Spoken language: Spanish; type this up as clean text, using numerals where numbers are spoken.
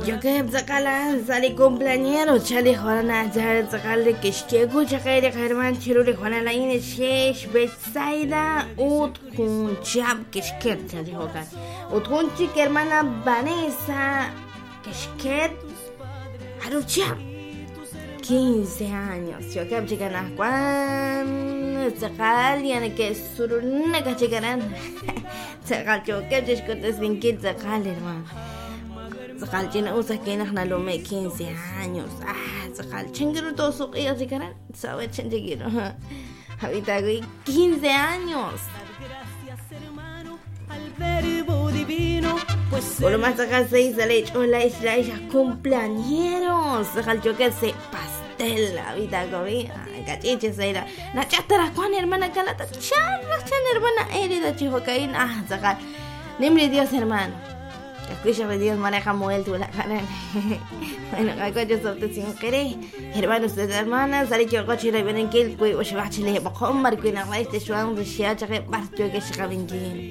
Yo que zakala sali cumpleañero chale jorana jar zakale kishkegu chakere herman chirule jorana la ine shesh besaida ut kun chab kishket chale hokan ut kun chik hermana Vanessa kishket haru chab 15 años yo que chicana cuan zakal yani que suruna ka chikaran zakal yo que chishkotes vinkit zakal hermano Zakalchina usa que nahna lo me 15 años. Zakal chingiro todo su que así caran. Sabe chingiro. Ahorita 15 años. Por lo más zakal 6 de leche o la isla cumpleañeros. Zakal yo que se pastel ahorita gobi. Cachiche se irá. Na chatara Juan hermana calata. Chan hermana herida chihocaín. Zakal. Nimri Dios hermano. Escucha, Dios maneja muel tu la cara. Bueno, acá yo soy sin querer. Hermanos de hermanas, salí que coche y ven en que el cuello se va a chile. Bajo un marco y nada este suan de shia que parto que se caben que.